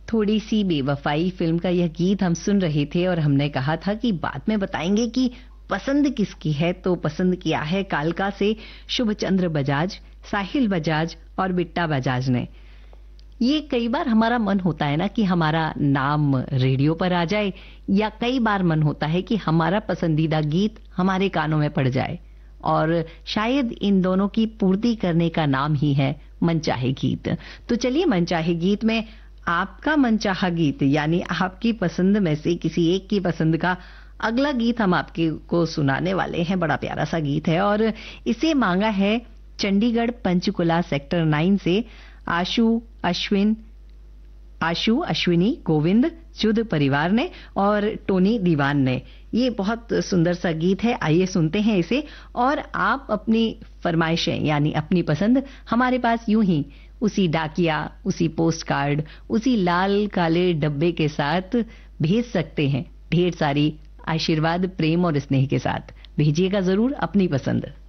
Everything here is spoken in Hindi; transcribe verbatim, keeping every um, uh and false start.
थोड़ी सी बेवफाई फिल्म का यह गीत हम सुन रहे थे और हमने कहा था कि बाद में बताएंगे कि पसंद किसकी है। तो पसंद किया है कालका से शुभचंद्र बजाज, साहिल बजाज और बिट्टा बजाज ने। ये कई बार हमारा मन होता है ना कि हमारा नाम रेडियो पर आ जाए, या कई बार मन होता है कि हमारा पसंदीदा गीत हमारे कानों में पड़ जाए, और शायद इन दोनों की पूर्ति करने का नाम ही है मनचाहे गीत। तो चलिए मनचाहे गीत में आपका मनचाहा गीत यानी आपकी पसंद में से किसी एक की पसंद का अगला गीत हम आपके को सुनाने वाले हैं। बड़ा प्यारा सा गीत है और इसे मांगा है चंडीगढ़ पंचकुला सेक्टर नाइन से आशु अश्विन आशु अश्विनी गोविंद जुद परिवार ने और टोनी दीवान ने। ये बहुत सुंदर सा गीत है, आइए सुनते हैं इसे। और आप अपनी फरमाइशें यानी अपनी पसंद हमारे पास यूं ही उसी डाकिया, उसी पोस्ट कार्ड, उसी लाल काले डब्बे के साथ भेज सकते हैं, ढेर सारी आशीर्वाद, प्रेम और स्नेह के साथ। भेजिएगा जरूर अपनी पसंद।